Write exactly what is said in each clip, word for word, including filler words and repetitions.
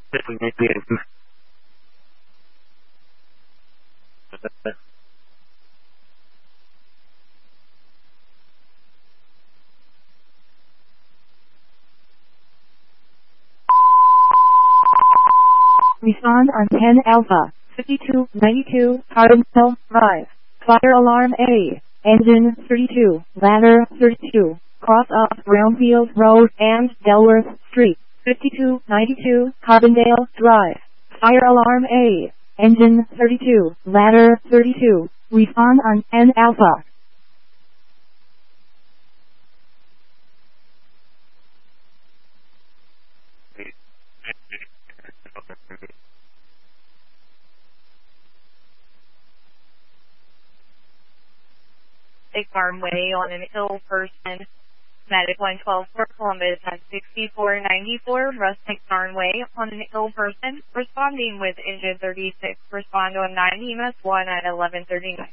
Respond on ten Alpha, fifty-two ninety-two, Carbondale Drive. Fire alarm A. Engine thirty-two, ladder thirty-two, cross off Brownfield Road and Delworth Street, fifty-two ninety-two, Carbondale Drive. Fire alarm A. Engine thirty-two, ladder thirty-two. Respond on ten Alpha. State Farm Way on an ill person. Medic one twelve for Columbus at sixty-four ninety-four Rustic Farm Way on an ill person. Responding with engine thirty-six. Respond on nine E M S one at eleven thirty-nine.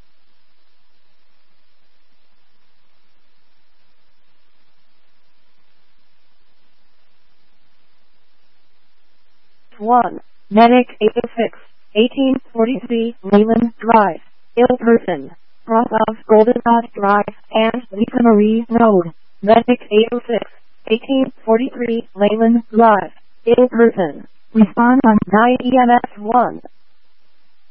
one. Medic eight oh six, eighteen forty-three Leyland Drive. Ill person. Cross off Goldenrod Drive and Lisa Marie Road. Medic eight oh six, eighteen forty-three Leyland Drive. Ill person. Respond on nine E M S one.